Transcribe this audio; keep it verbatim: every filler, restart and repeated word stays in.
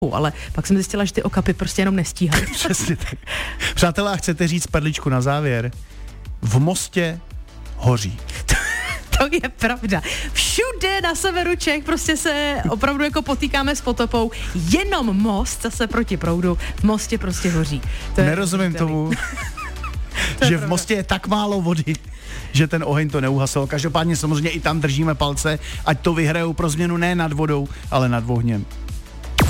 ale pak jsem zjistila, že ty okapy prostě jenom nestíhají. Přesně tak. Přátelé, chcete říct perličku na závěr? V Mostě hoří. To je pravda. Všude na severu Čech prostě se opravdu jako potýkáme s potopou. Jenom most zase proti proudu v Mostě prostě hoří. To Nerozumím tomu, to že v Mostě je tak málo vody, že ten oheň to neuhasl. Každopádně samozřejmě i tam držíme palce, ať to vyhrajou pro změnu ne nad vodou, ale nad ohněm.